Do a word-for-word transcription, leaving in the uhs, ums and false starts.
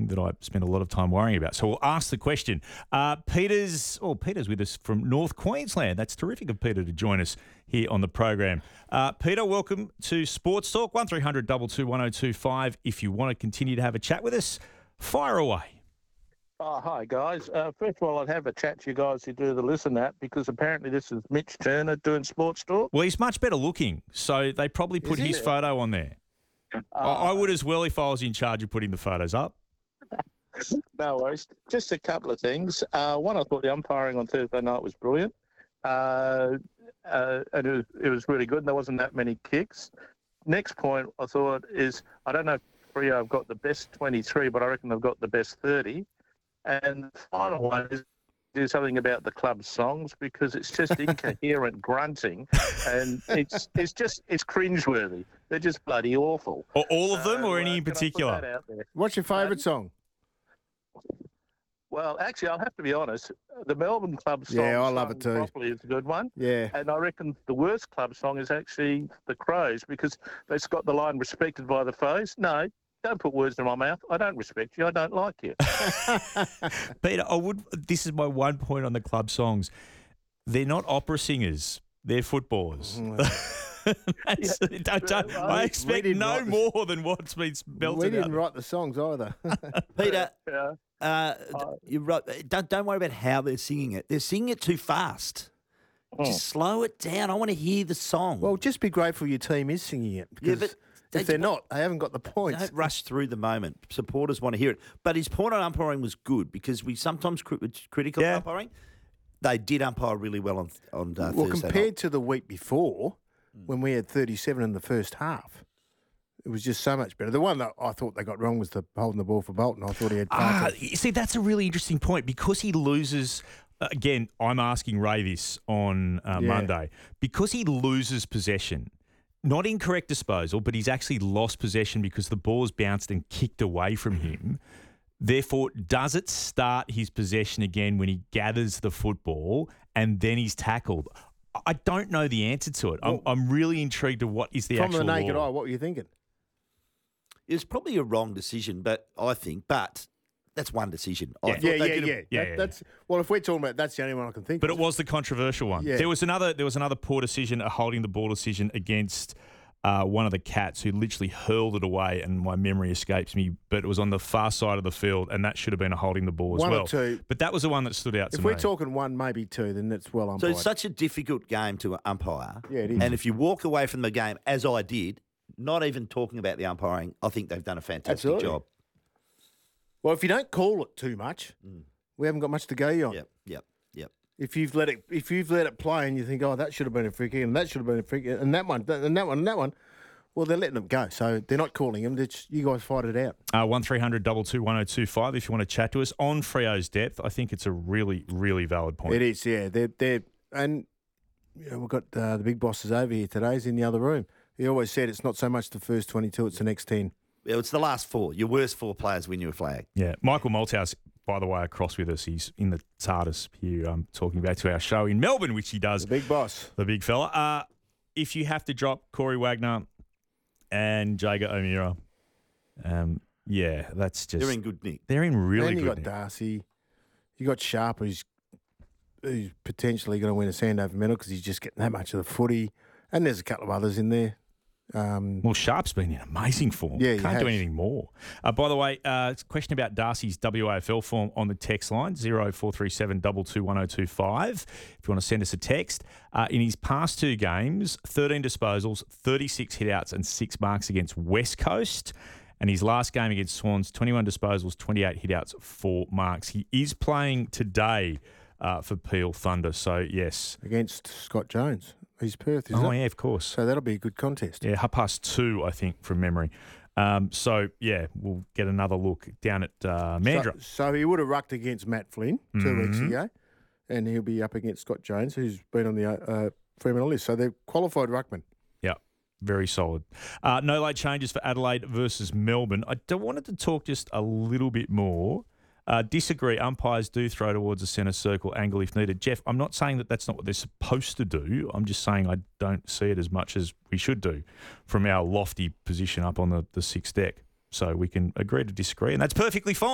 something that I spend a lot of time worrying about. So we'll ask the question. Uh, Peter's, oh, Peter's with us from North Queensland. That's terrific of Peter to join us here on the program. Uh, Peter, welcome to Sports Talk, one three hundred two two one oh two five. If you want to continue to have a chat with us, fire away. Oh, hi, guys. Uh, first of all, I'd have a chat to you guys who do the Listen app, because apparently this is Mitch Turner doing Sports Talk. Well, he's much better looking, so they probably put his photo on there. Uh, I would as well if I was in charge of putting the photos up. No worries. Just a couple of things. Uh, one, I thought the umpiring on Thursday night was brilliant. Uh, uh, and it was, it was really good, and there wasn't that many kicks. Next point I thought is, I don't know if Freo have got the best twenty-three, but I reckon they've got the best thirty. And the final one is do something about the club's songs, because it's just incoherent grunting, and it's it's just it's cringeworthy. They're just bloody awful. Or all of them, So, or any uh, in can I put particular? that out there? What's your favourite song? Well, actually, I'll have to be honest. The Melbourne club song, Yeah, I love sung it too. properly, is a good one. Yeah. And I reckon the worst club song is actually the Crows, because they've got the line "respected by the foes." No, don't put words in my mouth. I don't respect you. I don't like you. Peter, I would. This is my one point on the club songs. They're not opera singers. They're footballers. That's, Yeah. don't, don't, Well, I we expect didn't no write the- more than what's been belted We didn't out. write the songs either. Peter, Yeah. uh, you're right. Don't, don't worry about how they're singing it. They're singing it too fast. Mm. Just slow it down. I want to hear the song. Well, just be grateful your team is singing it. Yeah, Because but if they're not, they haven't got the points. don't rush through the moment. Supporters want to hear it. But his point on umpiring was good, because we sometimes cri- critical Yeah. umpiring. They did umpire really well on on uh, Well, Thursday compared night. to the week before, when we had thirty-seven in the first half, it was just so much better. The one that I thought they got wrong was the holding the ball for Bolton. I thought he had far Ah, too- you see, that's a really interesting point, because he loses. Again, I'm asking Ray this on uh, Yeah. Monday. Because he loses possession, not incorrect disposal, but he's actually lost possession because the ball's bounced and kicked away from him. Therefore, does it start his possession again when he gathers the football and then he's tackled? I don't know the answer to it. I'm, Well, I'm really intrigued to what is the From actual the naked law. eye, what were you thinking? It was probably a wrong decision, but I think, but that's one decision. I Yeah. thought Yeah, they yeah, did a- yeah. Yeah, That- yeah, That's well. If we're talking about, that's the only one I can think. But of. it was the controversial one. Yeah. There was another. There was another poor decision, a holding the ball decision against uh, one of the Cats, who literally hurled it away, and my memory escapes me. But it was on the far side of the field, and that should have been a holding the ball as One or well. two. But that was the one that stood out to If me. we're talking one, maybe two, then that's well So umpired. it's such a difficult game to umpire. Yeah, it is. And if you walk away from the game, as I did, not even talking about the umpiring, I think they've done a fantastic Absolutely. job. Well, if you don't call it too much, we haven't got much to go on. Yep, yep, yep. If you've let it, if you've let it play, and you think, oh, that should have been a free kick, and that should have been a free kick, and that one, that- and that one, and that one, well, they're letting them go. So they're not calling them. It's, you guys fight it out. Uh, one three hundred two two one oh two five if you want to chat to us on Freo's depth. I think it's a really, really valid point. It is, yeah. They're they're and you know, we've got uh, the big bosses over here today. He's in the other room. He always said it's not so much the first twenty-two; it's the next ten. Yeah, it's the last four. Your worst four players win you a flag. Yeah. Michael Malthouse, by the way, across with us. He's in the TARDIS here um, talking back to our show in Melbourne, which he does. The big boss. The big fella. Uh, if you have to drop Corey Wagner and Jager O'Meara, um, yeah, that's just... They're in good nick. They're in really and you good got nick. Darcy. You got Sharp, who's who's potentially going to win a Sandover medal because he's just getting that much of the footy. And there's a couple of others in there. Um, Well, Sharp's been in amazing form. Yeah, he Can't do has. anything more. Uh, by the way, uh, it's a question about Darcy's W A F L form on the text line, zero four three seven two two one oh two five. If you want to send us a text. Uh, in his past two games, thirteen disposals, thirty-six hitouts and six marks against West Coast. And his last game against Swans, twenty-one disposals, twenty-eight hitouts, four marks. He is playing today uh, for Peel Thunder. So, yes. against Scott Jones. He's Perth, isn't Oh, it? yeah, of course. So that'll be a good contest. Yeah, half past two, I think, from memory. Um, so, yeah, we'll get another look down at uh, Mandurah. So, so he would have rucked against Matt Flynn 2 weeks Mhm. ago, and he'll be up against Scott Jones, who's been on the uh, Fremantle list. So they're qualified ruckman. Yeah, very solid. Uh, no late changes for Adelaide versus Melbourne. I d- wanted to talk just a little bit more. Uh, disagree. Umpires do throw towards the centre circle angle if needed. Jeff, I'm not saying that that's not what they're supposed to do. I'm just saying I don't see it as much as we should do from our lofty position up on the, the sixth deck. So we can agree to disagree, and that's perfectly fine.